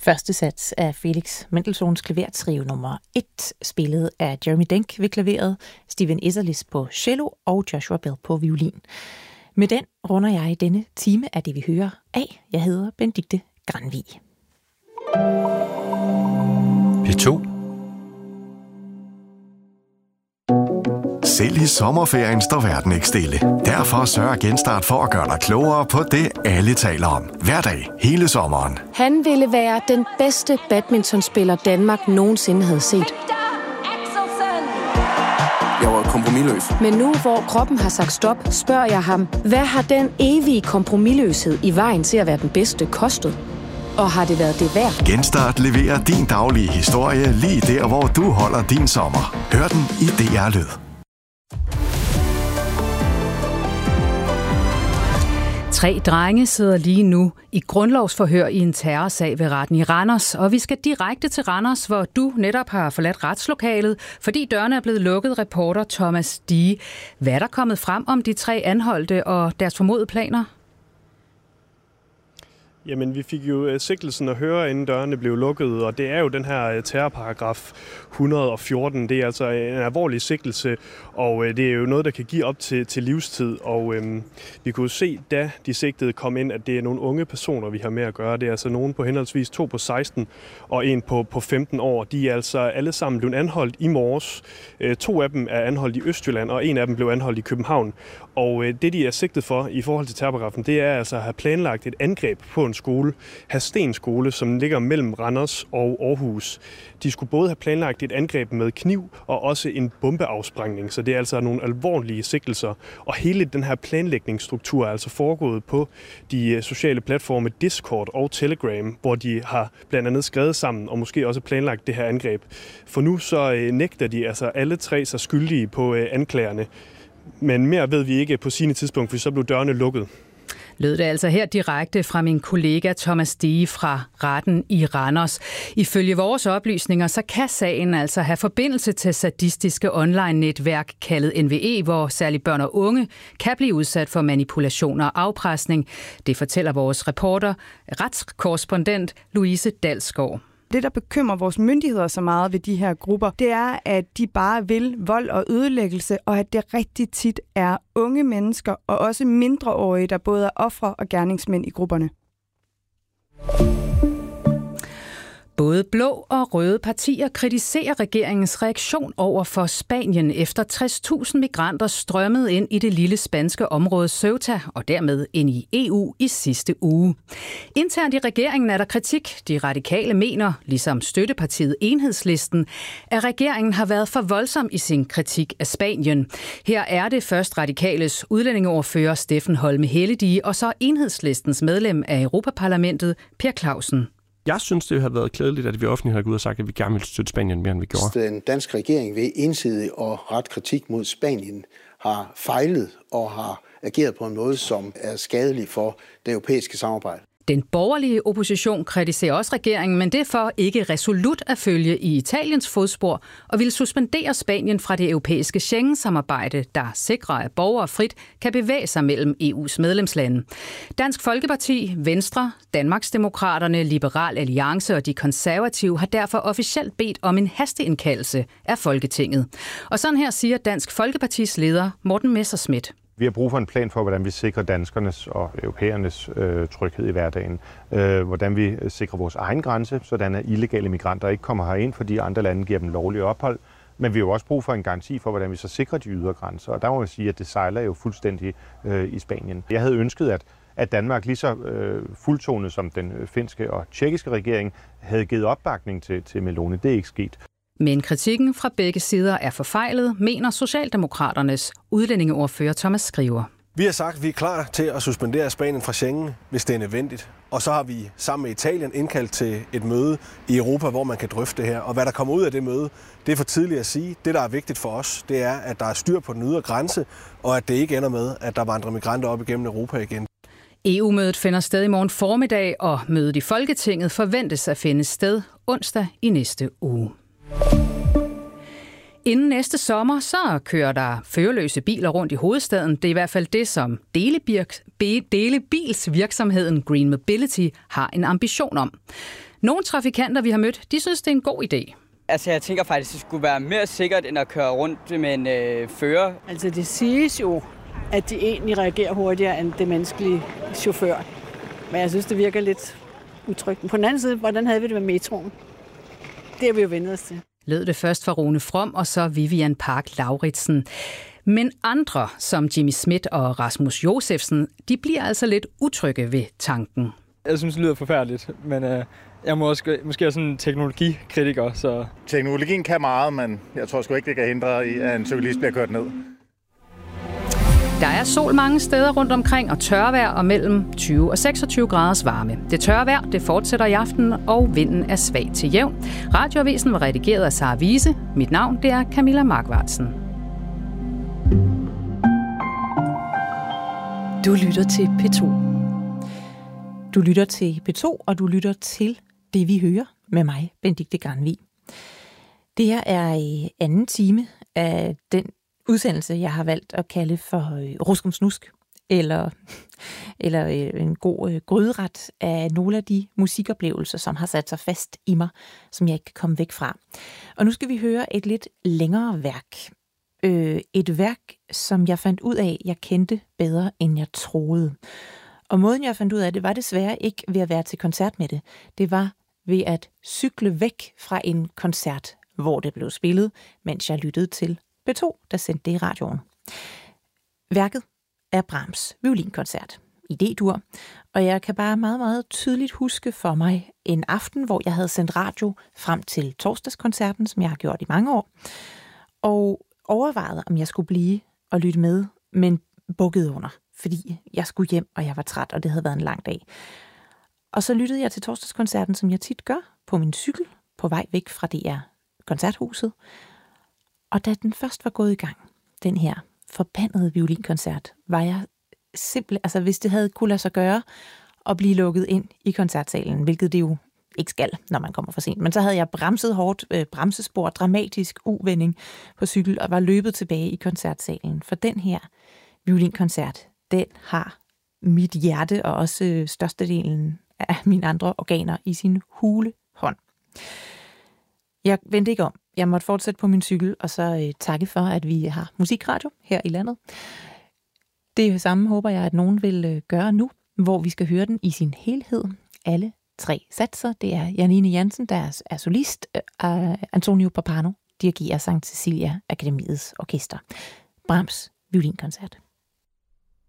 Første sats af Felix Mendelssohns klavertrio nummer 1, spillet af Jeremy Denk ved klaveret, Stephen Isserlis på cello og Joshua Bell på violin. Med den runder jeg denne time af det, vi hører af. Jeg hedder Benedikte Granvig. P2. Selv i sommerferien står verden ikke stille. Derfor sørger Genstart for at gøre dig klogere på det, alle taler om. Hver dag, hele sommeren. Han ville være den bedste badmintonspiller, Danmark nogensinde havde set. Jeg var kompromisløs. Men nu, hvor kroppen har sagt stop, spørger jeg ham, hvad har den evige kompromisløshed i vejen til at være den bedste kostet? Og har det været det værd? Genstart leverer din daglige historie lige der, hvor du holder din sommer. Hør den i DR Lyd. 3 drenge sidder lige nu i grundlovsforhør i en terrorsag ved retten i Randers, og vi skal direkte til Randers, hvor du netop har forladt retslokalet, fordi dørene er blevet lukket. Reporter Thomas Dige. Hvad er der kommet frem om de 3 anholdte og deres formodede planer? Jamen, vi fik jo sigtelsen at høre, inden dørene blev lukket, og det er jo den her terrorparagraf 114. Det er altså en alvorlig sigtelse, og det er jo noget, der kan give op til livstid. Og vi kunne se, da de sigtede kom ind, at det er nogle unge personer, vi har med at gøre. Det er altså nogen på henholdsvis 2 på 16 og 1 på 15 år. De er altså alle sammen blevet anholdt i morges. 2 af dem er anholdt i Østjylland, og 1 af dem blev anholdt i København. Og det, de er sigtet for i forhold til terrorparagrafen, det er altså at have planlagt et angreb på en skole, Hasten skole, som ligger mellem Randers og Aarhus. De skulle både have planlagt et angreb med kniv og også en bombeafsprængning, så det er altså nogle alvorlige sigtelser. Og hele den her planlægningsstruktur er altså foregået på de sociale platforme Discord og Telegram, hvor de har blandt andet skrevet sammen og måske også planlagt det her angreb. For nu så nægter de altså alle 3 sig skyldige på anklagerne. Men mere ved vi ikke på sine tidspunkt, for så blev dørene lukket. Lød det altså her direkte fra min kollega Thomas Dige fra retten i Randers. Ifølge vores oplysninger, så kan sagen altså have forbindelse til sadistiske online-netværk kaldet NVE, hvor særligt børn og unge kan blive udsat for manipulation og afpresning. Det fortæller vores reporter, retskorrespondent Louise Dalsgaard. Det, der bekymrer vores myndigheder så meget ved de her grupper, det er, at de bare vil vold og ødelæggelse, og at det rigtig tit er unge mennesker og også mindreårige, der både er ofre og gerningsmænd i grupperne. Både blå og røde partier kritiserer regeringens reaktion over for Spanien efter 60.000 migranter strømmede ind i det lille spanske område Ceuta og dermed ind i EU i sidste uge. Internt i regeringen er der kritik. De radikale mener, ligesom støttepartiet Enhedslisten, at regeringen har været for voldsom i sin kritik af Spanien. Her er det først radikales udlændingeordfører Steffen Holme Helledige og så Enhedslistens medlem af Europaparlamentet Per Clausen. Jeg synes, det har været klædeligt, at vi offentligt har gået ud og sagt, at vi gerne vil støtte Spanien mere, end vi gjorde. Den danske regering ved ensidigt og ret kritik mod Spanien har fejlet og har ageret på en måde, som er skadelig for det europæiske samarbejde. Den borgerlige opposition kritiserer også regeringen, men det er for ikke resolut at følge i Italiens fodspor og vil suspendere Spanien fra det europæiske Schengen-samarbejde, der sikrer, at borgere frit kan bevæge sig mellem EU's medlemslande. Dansk Folkeparti, Venstre, Danmarksdemokraterne, Liberal Alliance og de konservative har derfor officielt bedt om en hasteindkaldelse af Folketinget. Og sådan her siger Dansk Folkepartis leder Morten Messerschmidt. Vi har brug for en plan for, hvordan vi sikrer danskernes og europæernes tryghed i hverdagen. Hvordan vi sikrer vores egen grænse, sådan at illegale migranter ikke kommer herind, fordi andre lande giver dem lovlig ophold. Men vi har jo også brug for en garanti for, hvordan vi så sikrer de ydre grænser. Og der må jeg sige, at det sejler jo fuldstændig i Spanien. Jeg havde ønsket, at Danmark lige så fuldtonet som den finske og tjekkiske regering havde givet opbakning til Meloni. Det er ikke sket. Men kritikken fra begge sider er forfejlet, mener Socialdemokraternes udlændingeordfører Thomas Skriver. Vi har sagt, at vi er klar til at suspendere Spanien fra Schengen, hvis det er nødvendigt. Og så har vi sammen med Italien indkaldt til et møde i Europa, hvor man kan drøfte det her. Og hvad der kommer ud af det møde, det er for tidligt at sige. Det, der er vigtigt for os, det er, at der er styr på den ydre grænse, og at det ikke ender med, at der vandrer migranter op igennem Europa igen. EU-mødet finder sted i morgen formiddag, og mødet i Folketinget forventes at finde sted onsdag i næste uge. Inden næste sommer, så kører der førerløse biler rundt i hovedstaden. Det er i hvert fald det, som delebilsvirksomheden Green Mobility har en ambition om. Nogle trafikanter, vi har mødt, de synes, det er en god idé. Altså, jeg tænker faktisk, det skulle være mere sikkert, end at køre rundt med en fører. Altså, det siges jo, at de egentlig reagerer hurtigere end det menneskelige chauffør. Men jeg synes, det virker lidt utrygt. På den anden side, hvordan havde vi det med metroen? Det har vi jo vendt os til. Lød det først fra Rune From, og så Vivian Park Lauritsen. Men andre, som Jimmy Smith og Rasmus Josefsen, de bliver altså lidt utrygge ved tanken. Jeg synes, det lyder forfærdeligt, men jeg er måske også sådan en teknologikritiker. Så. Teknologien kan meget, men jeg tror sgu ikke, det kan hindre, at en cyklist bliver kørt ned. Der er sol mange steder rundt omkring og tørvejr og mellem 20 og 26 graders varme. Det tørre vejr, det fortsætter i aften, og vinden er svag til jævn. Radioavisen var redigeret af Sara Wiese. Mit navn, det er Camilla Markvartsen. Du lytter til P2. Du lytter til P2, og du lytter til Det, vi hører med mig, Benedikte Granvig. Det her er anden time af den udsendelse, jeg har valgt at kalde for Ruskum Snusk, eller en god gryderet af nogle af de musikoplevelser, som har sat sig fast i mig, som jeg ikke kan komme væk fra. Og nu skal vi høre et lidt længere værk. Et værk, som jeg fandt ud af, jeg kendte bedre, end jeg troede. Og måden, jeg fandt ud af det, var desværre ikke ved at være til koncert med det. Det var ved at cykle væk fra en koncert, hvor det blev spillet, mens jeg lyttede til P2, der sendte det i radioen. Værket er Brahms violinkoncert i D-dur, og jeg kan bare meget, meget tydeligt huske for mig en aften, hvor jeg havde sendt radio frem til torsdagskoncerten, som jeg har gjort i mange år, og overvejede, om jeg skulle blive og lytte med, men bukkede under, fordi jeg skulle hjem, og jeg var træt, og det havde været en lang dag. Og så lyttede jeg til torsdagskoncerten, som jeg tit gør, på min cykel, på vej væk fra DR Koncerthuset. Og da den først var gået i gang, den her forbandede violinkoncert, var jeg simpelthen, altså hvis det havde kunne lade sig gøre at blive lukket ind i koncertsalen, hvilket det jo ikke skal, når man kommer for sent. Men så havde jeg bremset hårdt, bremsespor, dramatisk uvending på cykel, og var løbet tilbage i koncertsalen. For den her violinkoncert, den har mit hjerte og også størstedelen af mine andre organer i sin hule hånd. Jeg vendte ikke om. Jeg måtte fortsætte på min cykel, og så takke for, at vi har musikradio her i landet. Det samme håber jeg, at nogen vil gøre nu, hvor vi skal høre den i sin helhed. Alle 3 satser. Det er Janine Jansen, der er solist. Antonio Pappano dirigerer Sankt Cecilia Akademiets orkester. Brahms violinkoncert.